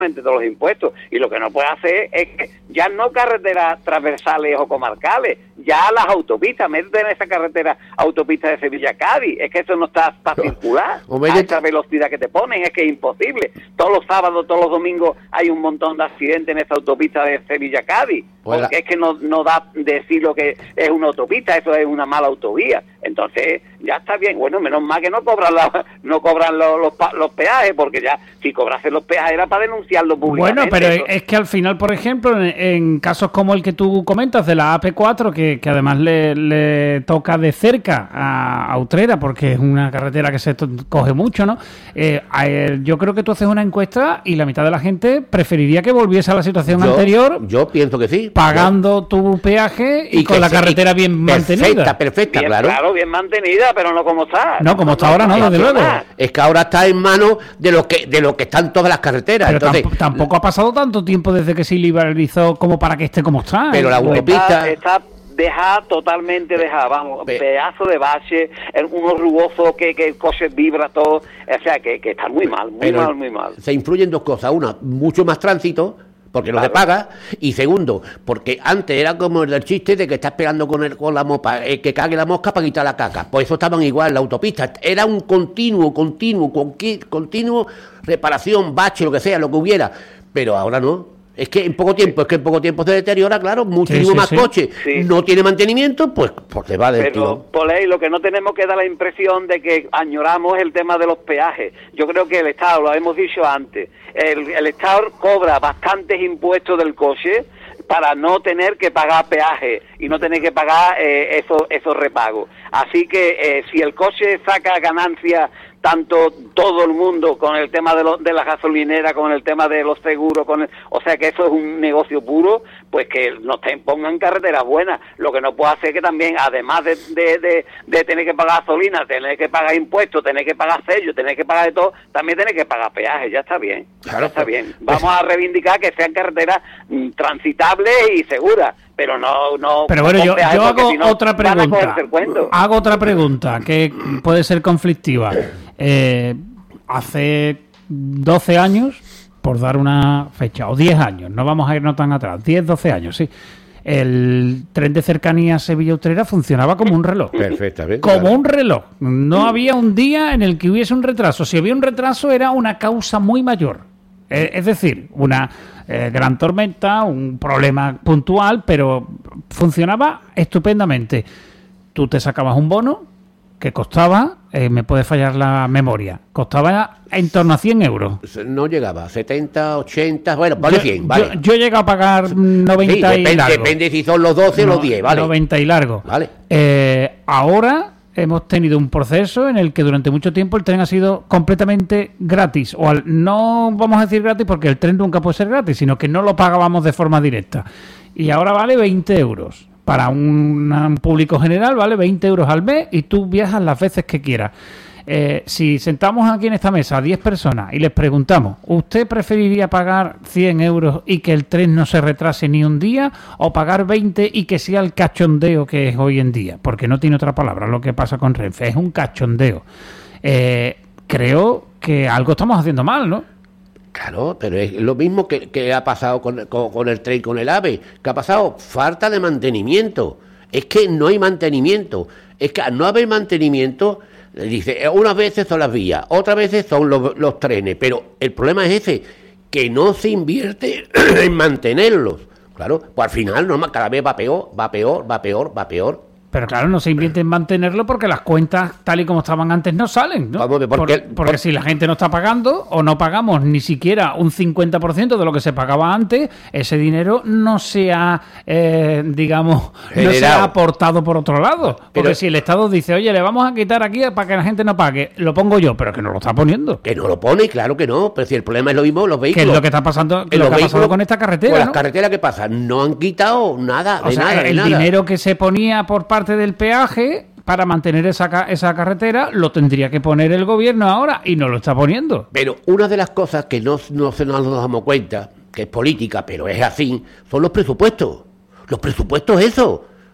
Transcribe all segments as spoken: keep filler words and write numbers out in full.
de los impuestos, y lo que no puede hacer es que ya no carreteras transversales o comarcales, ya las autopistas, métete en esa carretera autopista de Sevilla-Cádiz, es que eso no está para circular a esa velocidad que te ponen, es que es imposible. Todos los sábados, todos los domingos hay un montón de accidentes en esa autopista de Sevilla-Cádiz, porque es que no, no da decir lo que es una autopista, eso es una mala autovía. Entonces ya está bien, bueno, menos mal que no cobran la, no cobran los, los, los peajes, porque ya si cobrasen los peajes era para denunciarlo públicamente. Bueno, pero eso. Es que al final, por ejemplo, en, en casos como el que tú comentas de la A P cuatro, que, que además le, le toca de cerca a, a Utrera, porque es una carretera que se to- coge mucho, ¿no? Eh, eh, yo creo que tú haces una encuesta y la mitad de la gente preferiría que volviese a la situación yo, anterior. Yo pienso que sí. Pagando yo. tu peaje y, y con la se, carretera bien perfecta, mantenida. Perfecta, bien, claro. Claro, bien mantenida, pero no como está. No, como está ahora, no, desde luego. Es que ahora está en manos de lo que de lo que están todas las carreteras. Pero Entonces, tamp- tampoco ha pasado tanto tiempo desde que se liberalizó como para que esté como está. Pero la autopista... Está, está dejada, totalmente dejada, vamos, Pe- pedazo de bache, unos rugosos que, que el coche vibra todo, o sea, que, que están muy mal, muy pero mal, muy mal. Se influyen dos cosas. Una, mucho más tránsito, porque no Claro. se paga, y segundo, porque antes era como el del chiste de que estás pegando con el, con la mopa, eh, que cague la mosca para quitar la caca. Pues eso estaban igual en la autopista. Era un continuo, continuo, conqui- continuo, reparación, bache, lo que sea, lo que hubiera. Pero ahora no. Es que en poco tiempo, es que en poco tiempo se deteriora, claro, muchísimo sí, sí, más sí. coches. Sí. No tiene mantenimiento, pues, pues se va del Pero, tirón. Poley, lo que no tenemos que dar la impresión de que añoramos el tema de los peajes. Yo creo que el Estado, lo hemos dicho antes, el, el Estado cobra bastantes impuestos del coche para no tener que pagar peaje y no tener que pagar eh, esos, esos repagos. Así que eh, si el coche saca ganancias, tanto todo el mundo con el tema de, lo, de la gasolinera, con el tema de los seguros, con el, o sea que eso es un negocio puro, pues que nos te pongan carreteras buenas. Lo que no puede hacer que también, además de, de, de, de tener que pagar gasolina, tener que pagar impuestos, tener que pagar sellos, tener que pagar de todo, también tener que pagar peajes. Ya está bien, Claro, ya está pues, bien. Vamos a reivindicar que sean carreteras mm, transitables y seguras, pero no... no Pero bueno, yo, peajes, yo porque hago si no, otra van a pregunta. cogerse el cuento. Hago otra pregunta que puede ser conflictiva. Eh, hace doce años, por dar una fecha, o diez años, no vamos a irnos tan atrás, diez, doce años, sí. El tren de cercanía Sevilla-Utrera funcionaba como un reloj. Perfectamente. Como claro. un reloj. No había un día en el que hubiese un retraso. Si había un retraso era una causa muy mayor. Eh, es decir, una eh, gran tormenta, un problema puntual, pero funcionaba estupendamente. Tú te sacabas un bono que costaba, eh, me puede fallar la memoria, costaba en torno a cien euros. No llegaba, setenta, ochenta, bueno, vale Yo- cien, vale. Yo, yo he llegado a pagar noventa Sí, y depende, largo. depende si son los doce o No, los diez, vale. noventa y largo. Vale. Eh, ahora hemos tenido un proceso en el que durante mucho tiempo el tren ha sido completamente gratis. O al, no vamos a decir gratis porque el tren nunca puede ser gratis, sino que no lo pagábamos de forma directa. Y ahora vale veinte euros. Para un, un público general vale veinte euros al mes y tú viajas las veces que quieras. Eh, si sentamos aquí en esta mesa a diez personas y les preguntamos, ¿usted preferiría pagar cien euros y que el tren no se retrase ni un día o pagar veinte y que sea el cachondeo que es hoy en día? Porque no tiene otra palabra lo que pasa con Renfe, es un cachondeo. Eh, creo que algo estamos haciendo mal, ¿no? Claro, pero es lo mismo que, que ha pasado con, con, con el tren, con el AVE. ¿Qué ha pasado? Falta de mantenimiento. Es que no hay mantenimiento. Es que al no haber mantenimiento, dice, unas veces son las vías, otras veces son los, los trenes, pero el problema es ese, que no se invierte en mantenerlos. Claro, pues al final no, cada vez va peor, va peor, va peor, va peor. Pero claro, no se invierte en mantenerlo porque las cuentas tal y como estaban antes no salen, ¿no? Vamos a ver, ¿por qué? Por- porque Por- si la gente no está pagando o no pagamos ni siquiera un cincuenta por ciento de lo que se pagaba antes, ese dinero no se ha, eh, digamos, no se ha Generado. aportado por otro lado. Porque Pero- si el Estado dice, oye, le vamos a quitar aquí para que la gente no pague, lo pongo yo, pero que no lo está poniendo. Que no lo pone, claro que no, pero si el problema es lo mismo, los Que vehículos. es lo que está pasando, que En lo los que ha pasado vehículos, con esta carretera, Con las ¿no? carreteras, ¿qué pasa? No han quitado nada, O de sea, nada, de el nada. dinero que se ponía por parte del peaje para mantener esa, ca- esa carretera lo tendría que poner el gobierno ahora y no lo está poniendo. Pero una de las cosas que no, no se nos damos cuenta, que es política, pero es así, son los presupuestos. Los presupuestos, eso.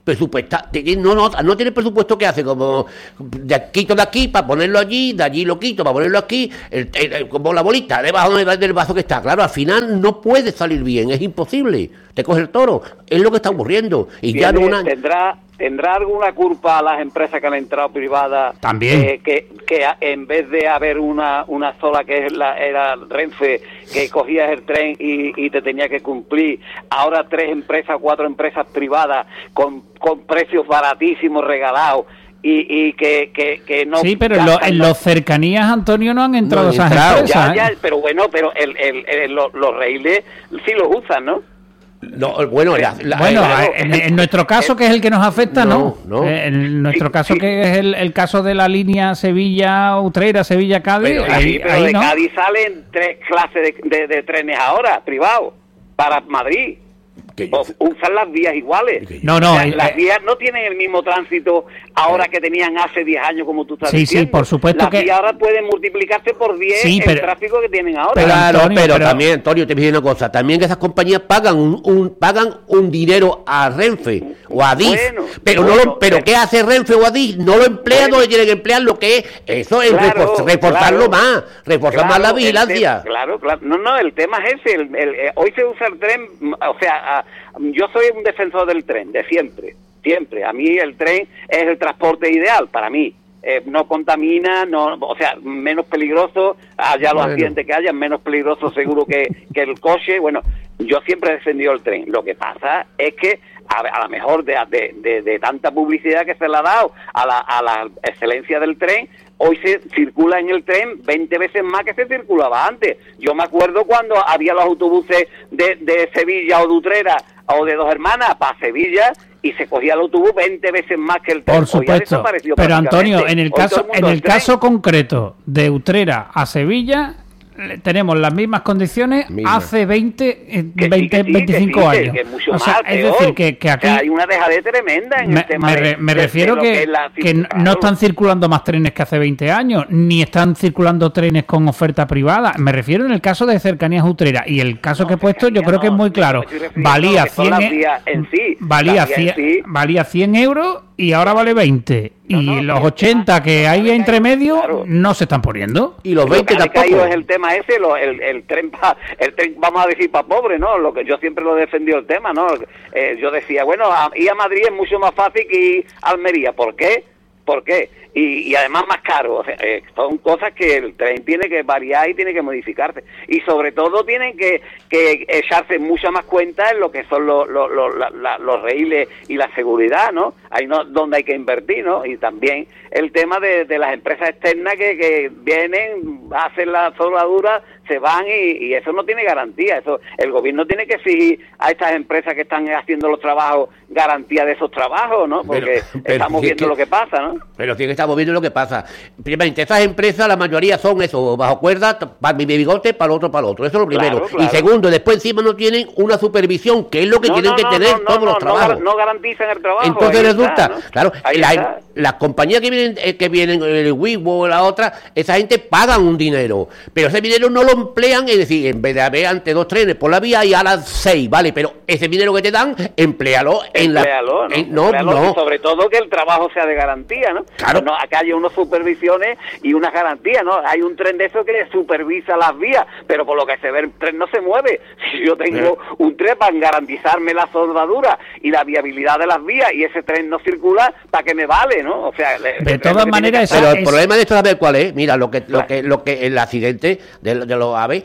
presupuesta, no, no, no tiene presupuesto que hace, como de aquí de aquí para ponerlo allí, de allí lo quito para ponerlo aquí, el, el, el, como la bolita debajo del vaso que está. Claro, al final no puede salir bien, es imposible, te coge el toro, es lo que está ocurriendo. Y ya no una... tendrá tendrá alguna culpa a las empresas que han entrado privadas también eh, que, que en vez de haber una una sola que es la, era Renfe, que cogías el tren y, y te tenía que cumplir, ahora tres empresas, cuatro empresas privadas con, con precios baratísimos regalados y, y que, que, que no... Sí, pero en, lo, en los cercanías, Antonio, no han entrado no, esas entrado, empresas. Ya, ¿eh? ya, pero bueno, pero el, el, el, los, los raíles sí los usan, ¿no? No, bueno, la, la, bueno la, en, en nuestro caso, que es el que nos afecta, no. no, no. En nuestro sí, caso, sí. que es el, el caso de la línea Sevilla-Utrera, Sevilla-Cádiz. Pero, ahí, sí, pero ahí de no. Cádiz salen tres clases de, de, de trenes ahora, privados, para Madrid. Que yo... O usan las vías iguales. No, no. Las, eh, las vías no tienen el mismo tránsito ahora que tenían hace diez años, como tú estás sí, diciendo. Sí, por supuesto las que... Las vías ahora pueden multiplicarse por diez sí, el pero... tráfico que tienen ahora. Pero, claro, Antonio, pero, pero también, Antonio, te voy a decir una cosa. También que esas compañías pagan un, un pagan un dinero a Renfe o a Adif. Bueno, pero bueno, no lo, pero eh, ¿qué hace Renfe o Adif? No lo emplean, bueno, no le tienen que emplear lo que es. Eso es claro, reforzar, reforzarlo claro, más, reforzar claro, más la vigilancia. Tema, claro, claro. No, no, el tema es ese. El, el, el, hoy se usa el tren, o sea, a, yo soy un defensor del tren, de siempre, siempre. A mí el tren es el transporte ideal, para mí. Eh, no contamina, no, o sea, menos peligroso, allá los bueno. accidentes que haya, menos peligroso seguro que, que el coche. Bueno, yo siempre he defendido el tren. Lo que pasa es que a, a lo mejor de, de, de, de tanta publicidad que se le ha dado a la, a la excelencia del tren, hoy se circula en el tren veinte veces más que se circulaba antes. Yo me acuerdo cuando había los autobuses de, de Sevilla o de Utrera o de Dos Hermanas para Sevilla y se cogía el autobús veinte veces más que el tren. Por supuesto, pero Antonio, en el caso en el caso concreto de Utrera a Sevilla tenemos las mismas condiciones Misma. hace veinte, veinte sí, sí, veinticinco sí, años. Que es mucho o sea, más, es peor. decir, que, que aquí... O sea, hay una dejadez tremenda en me, el tema me, de, me de, refiero de que, que, la, que claro. no están circulando más trenes que hace veinte años, ni están circulando trenes con oferta privada. Me refiero en el caso de Cercanías Utrera. Y el caso no, que he puesto yo creo no, que es muy claro. Valía cien, en sí, valía, cien, sí. valía cien euros y ahora vale veinte. No, y no, los ochenta que hay entre medio claro. no se están poniendo. Y los veinte tampoco. Es el tema ese, lo, el, el, tren pa, el tren, vamos a decir, para pobre, ¿no? Lo que yo siempre lo he defendido el tema, ¿no? Eh, yo decía, bueno, a, ir a Madrid es mucho más fácil que ir a Almería. ¿Por qué? ¿Por qué? Y, y además más caro. O sea, eh, son cosas que el tren tiene que variar y tiene que modificarse. Y sobre todo tienen que, que echarse mucha más cuenta en lo que son los, los, los, la, los raíles y la seguridad, ¿no? Ahí no donde hay que invertir, ¿no? Y también el tema de, de las empresas externas que, que vienen, hacen la soldadura, se van y, y eso no tiene garantía. Eso el gobierno tiene que exigir a estas empresas que están haciendo los trabajos garantía de esos trabajos, ¿no? Porque pero, pero estamos viendo que, lo que pasa, ¿no? Pero sí que estamos viendo lo que pasa. Primero, esas empresas, la mayoría son eso, bajo cuerda, para mi bigote, para el otro, para el otro. Eso es lo primero. Claro, claro. Y segundo, después encima no tienen una supervisión, que es lo que no, tienen no, que no, tener no, todos no, los trabajos. No, no garantizan el trabajo. Entonces resulta, está, ¿no? claro, la, las compañías que vienen, que vienen, el Wigo o la otra, esa gente pagan un dinero, pero ese dinero no lo emplean, es decir, en vez de haber antes dos trenes por la vía y a las seis, ¿vale? Pero ese dinero que te dan, empléalo en empléalo, la... ¿no? En, no, empléalo, no. Sobre todo que el trabajo sea de garantía, ¿no? Claro. No, acá hay unas supervisiones y unas garantías, ¿no? Hay un tren de esos que supervisa las vías, pero por lo que se ve el tren no se mueve. Si yo tengo sí. un tren para garantizarme la soldadura y la viabilidad de las vías y ese tren no circula, ¿para qué me vale, no? O sea, de todas maneras... Pero el es... problema de esto, ¿sabes cuál es? Mira, lo que, lo que, lo que el accidente de, de los aves,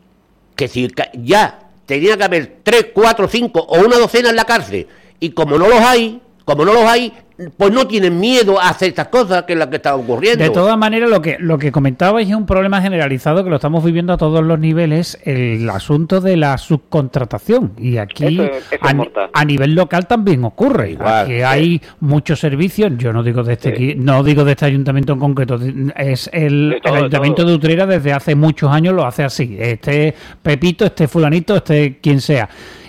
que si ya tenía que haber tres, cuatro, cinco o una docena en la cárcel, y como no los hay, como no los hay, pues no tienen miedo a hacer estas cosas que es la que está ocurriendo. De todas maneras, lo que lo que comentabais es un problema generalizado que lo estamos viviendo a todos los niveles, el asunto de la subcontratación. Y aquí, eso, eso a, a nivel local también ocurre. Igual, aquí sí. hay muchos servicios, yo no digo de este sí. no digo de este ayuntamiento en concreto, es el, todo, el ayuntamiento de, de Utrera desde hace muchos años lo hace así. Este Pepito, este fulanito, este quien sea.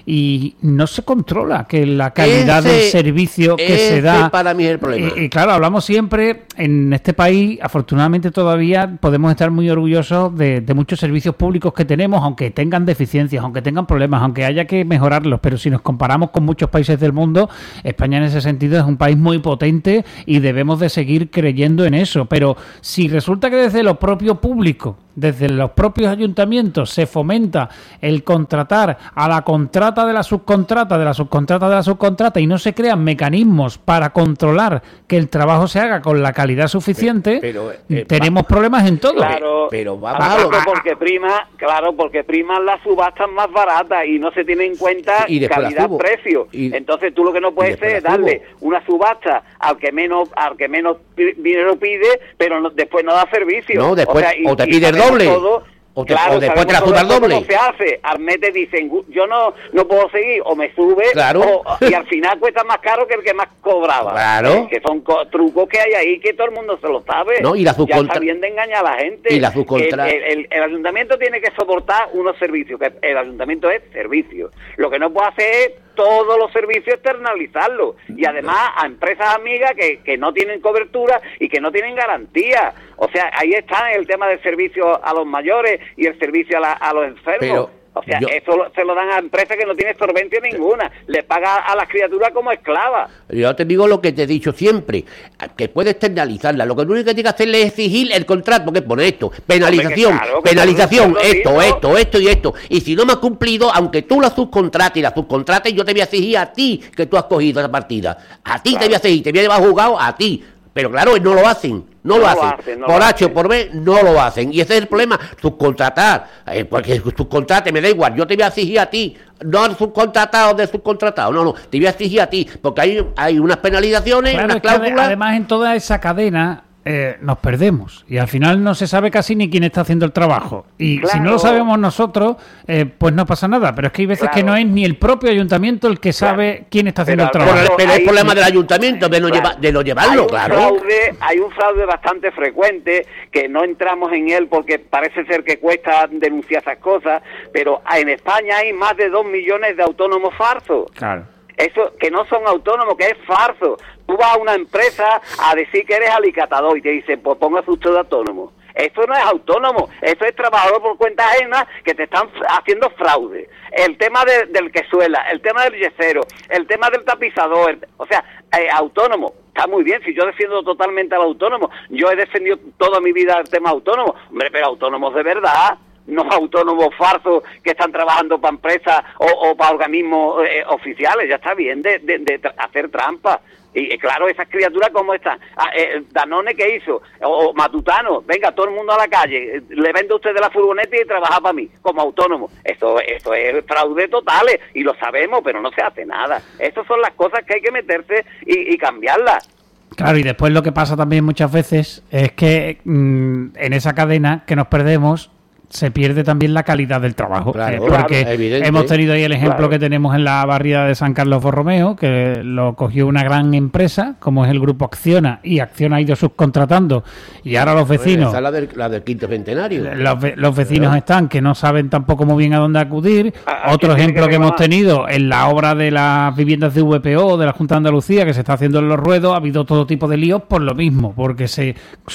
y no se controla que la calidad ese, del servicio que ese se da. Para mí es el problema. Y, y claro, hablamos siempre en este país, afortunadamente todavía podemos estar muy orgullosos de, de muchos servicios públicos que tenemos, aunque tengan deficiencias, aunque tengan problemas, aunque haya que mejorarlos, pero si nos comparamos con muchos países del mundo, España en ese sentido es un país muy potente y debemos de seguir creyendo en eso. Pero si resulta que desde lo propio público, desde los propios ayuntamientos se fomenta el contratar a la contrata de la subcontrata, de la subcontrata de la subcontrata y no se crean mecanismos para controlar que el trabajo se haga con la calidad suficiente, pero, pero, eh, tenemos va, problemas en todo. Claro, pero va claro, porque prima, claro, porque priman las subastas más baratas y no se tiene en cuenta calidad-precio. Entonces tú lo que no puedes hacer es darle una subasta al que menos al que menos dinero pide, pero no, después no da servicio. No, después o, sea, y, o te pide el doble. Todo, o, te, claro, o después te la suba el doble. ¿Cómo se hace? Al mes te dicen, yo no no puedo seguir, o me sube, claro. o, y al final cuesta más caro que el que más cobraba. Claro. Eh, que son co- trucos que hay ahí que todo el mundo se lo sabe. No, y la subcontra... Ya está bien de engañar a la gente. Y la subcontra... el, el, el, el ayuntamiento tiene que soportar unos servicios, que el ayuntamiento es servicio. Lo que no puede hacer es todos los servicios externalizarlos, y además a empresas amigas que, que no tienen cobertura y que no tienen garantía. O sea, ahí está el tema del servicio a los mayores y el servicio a, la, a los enfermos. Pero o sea, yo, eso lo, se lo dan a empresas que no tienen solvencia ninguna. Le paga a las criaturas como esclavas. Yo te digo lo que te he dicho siempre, que puedes externalizarla. Lo que tú único que tienes que hacerle es exigir el contrato, porque pone esto, penalización, Hombre, claro, penalización, esto, esto, esto, esto y esto. Y si no me has cumplido, aunque tú la subcontrates y la subcontrates, yo te voy a exigir a ti que tú has cogido esa partida. A ti claro. te voy a exigir, te voy a llevar juzgado a ti. Pero claro, no lo hacen, no, no lo hacen, lo hacen no por lo H o por B no lo hacen, y ese es el problema, subcontratar, eh, porque subcontrate, me da igual, yo te voy a exigir a ti, no al subcontratado de subcontratado, no, no, te voy a exigir a ti, porque hay, hay unas penalizaciones, claro, unas cláusulas. Además, en toda esa cadena eh, nos perdemos, y al final no se sabe casi ni quién está haciendo el trabajo, y claro. si no lo sabemos nosotros, eh, pues no pasa nada, pero es que hay veces claro. que no es ni el propio ayuntamiento el que sabe claro. quién está haciendo pero, el trabajo. Pero, pero es problema del ayuntamiento de no, claro. lleva, de no llevarlo, hay claro. Fraude, hay un fraude bastante frecuente, que no entramos en él porque parece ser que cuesta denunciar esas cosas, pero en España hay más de dos millones de autónomos falsos. Claro. Eso, que no son autónomos, que es falso. Tú vas a una empresa a decir que eres alicatador y te dicen, pues póngase usted de autónomo. Eso no es autónomo, eso es trabajador por cuenta ajena que te están haciendo fraude. El tema de, del quesuela, el tema del yesero, el tema del tapizador, el, o sea, eh, autónomo. Está muy bien, si yo defiendo totalmente al autónomo. Yo he defendido toda mi vida el tema autónomo. Hombre, pero autónomos de verdad, no autónomos falsos que están trabajando para empresas o, o para organismos eh, oficiales. Ya está bien de, de, de tra- hacer trampa. Y eh, claro, esas criaturas como están. Ah, eh, Danone, ¿qué hizo? O, o Matutano, venga, todo el mundo a la calle, le vende usted de la furgoneta y trabaja para mí, como autónomo. Eso, eso es fraude total, y lo sabemos, pero no se hace nada. Esas son las cosas que hay que meterse y, y cambiarlas. Claro, y después lo que pasa también muchas veces es que mmm, en esa cadena que nos perdemos se pierde también la calidad del trabajo. Claro, eh, porque claro, evidente. Hemos tenido ahí el ejemplo Claro. que tenemos en la barriada de San Carlos Borromeo, que lo cogió una gran empresa, como es el Grupo Acciona, y Acciona ha ido subcontratando, y ahora los vecinos... Esa es la del, la del quinto centenario. Los, los vecinos Claro. están que no saben tampoco muy bien a dónde acudir. ¿A, a Otro ejemplo que, que hemos más? tenido en la obra de las viviendas de V P O, de la Junta de Andalucía, que se está haciendo en Los Ruedos, ha habido todo tipo de líos por lo mismo, porque se,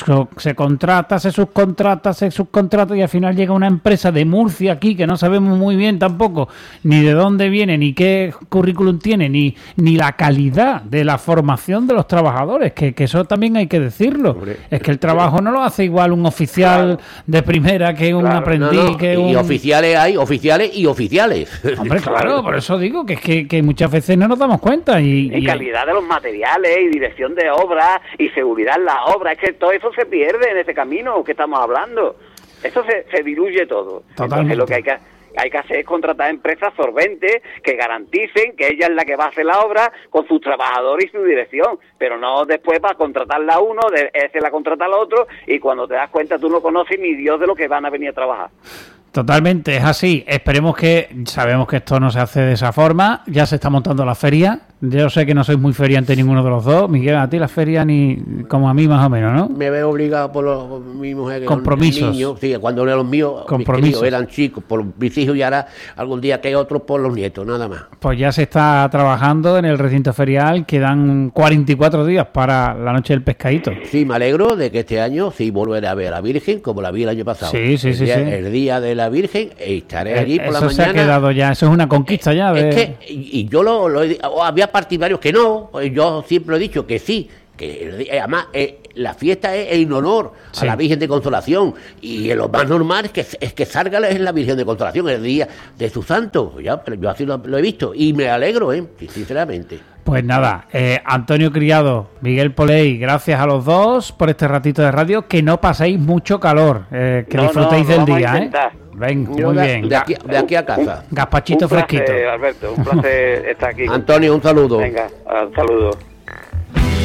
se contrata, se subcontrata, se subcontrata, y al final llega una empresa de Murcia aquí, que no sabemos muy bien tampoco ni de dónde viene, ni qué currículum tiene, ni, ni la calidad de la formación de los trabajadores, que, que eso también hay que decirlo. Hombre, es que el trabajo no lo hace igual un oficial claro. de primera que un Claro, aprendiz, No, no, que y un... oficiales hay, oficiales y oficiales. Hombre, claro, por eso digo que es que, que muchas veces no nos damos cuenta. Y, Y y calidad de los materiales, y dirección de obras, y seguridad en la obra. Es que todo eso se pierde en ese camino que estamos hablando. Eso se, se diluye todo. Totalmente. Entonces lo que hay que, hay que hacer es contratar empresas solventes que garanticen que ella es la que va a hacer la obra con sus trabajadores y su dirección, pero no después para contratarla a uno, de, ese la contrata al otro, y cuando te das cuenta tú no conoces ni Dios de lo que van a venir a trabajar. Totalmente, es así. Esperemos que, sabemos que esto no se hace de esa forma, ya se está montando la feria, Yo sé que no sois muy feriante ninguno de los dos. Miguel, a ti la feria ni como a mí más o menos, ¿no? Me veo obligado por, los, por mi mujer. Que compromisos. Los niños, sí, cuando eran los míos, compromisos. Mis críos eran chicos, por mis hijos y ahora algún día que hay otros por los nietos, nada más. Pues ya se está trabajando en el recinto ferial, quedan cuarenta y cuatro días para la noche del pescadito. Sí, me alegro de que este año sí volveré a ver a la Virgen como la vi el año pasado. Sí, sí, el sí, día, sí. El día de la Virgen estaré allí por eso la mañana. Se ha quedado ya, eso es una conquista ya. De... Es que, y, y yo lo, lo he, había partidarios que no. Yo siempre he dicho que sí, que además eh, la fiesta es en honor sí. a la Virgen de Consolación y lo más normal es que es que salga es la Virgen de Consolación el día de su santo. Ya, pero yo así lo, lo he visto y me alegro, eh, sinceramente. Pues nada, eh, Antonio Criado, Miguel Poley, gracias a los dos por este ratito de radio, que no paséis mucho calor, eh, que no, disfrutéis no, del día, ¿eh? Ven, Yo muy de, bien. De aquí, de aquí a casa. Gazpachito un placer, fresquito. Alberto, un placer estar aquí. Antonio, un saludo. Venga, un saludo.